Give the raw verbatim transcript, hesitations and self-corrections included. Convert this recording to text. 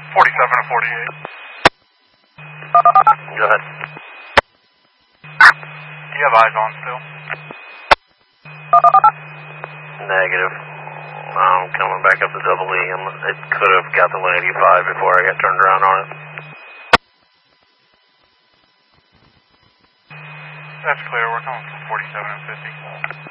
forty-seven and forty-eight. Go ahead. Do you have eyes on still? Negative. I'm coming back up to double E. I'm, it could have got to one eighty-five before I got turned around on it. That's clear. We're coming from forty-seven and fifty.